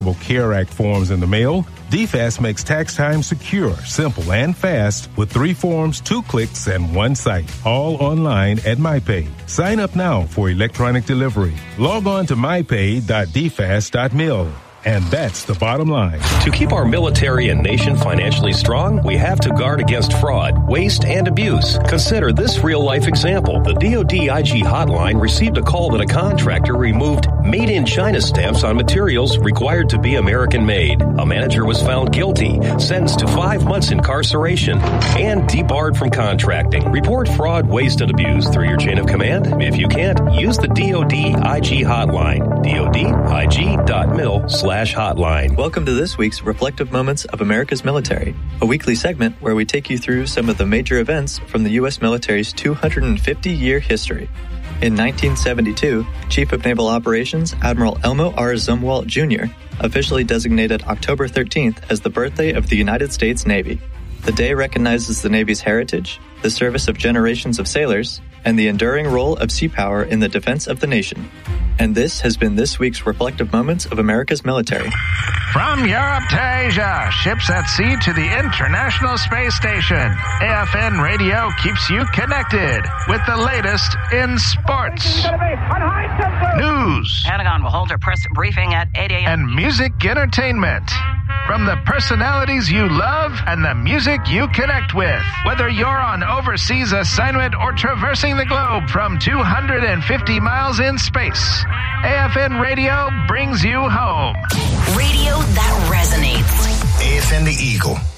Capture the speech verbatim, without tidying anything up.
Affordable Care Act forms in the mail. D F A S makes tax time secure, simple, and fast with three forms, two clicks, and one site. All online at MyPay. Sign up now for electronic delivery. Log on to my pay dot d fast dot mil. And that's the bottom line. To keep our military and nation financially strong, we have to guard against fraud, waste, and abuse. Consider this real-life example. The D O D I G hotline received a call that a contractor removed Made in China stamps on materials required to be American-made. A manager was found guilty, sentenced to five months incarceration, and debarred from contracting. Report fraud, waste, and abuse through your chain of command. If you can't, use the D O D I G hotline. D O D I G dot mil slash hotline. Welcome to this week's Reflective Moments of America's Military, a weekly segment where we take you through some of the major events from the U S military's two hundred fifty year history. In nineteen seventy-two, Chief of Naval Operations Admiral Elmo R. Zumwalt Junior officially designated October thirteenth as the birthday of the United States Navy. The day recognizes the Navy's heritage, the service of generations of sailors, and the enduring role of sea power in the defense of the nation. And this has been this week's Reflective Moments of America's Military. From Europe to Asia, ships at sea to the International Space Station, A F N Radio keeps you connected with the latest in sports, news, Pentagon will hold a press briefing at eight a.m. and music entertainment. From the personalities you love and the music you connect with. Whether you're on overseas assignment or traversing the globe from two hundred fifty miles in space, A F N Radio brings you home. Radio that resonates. A F N The Eagle.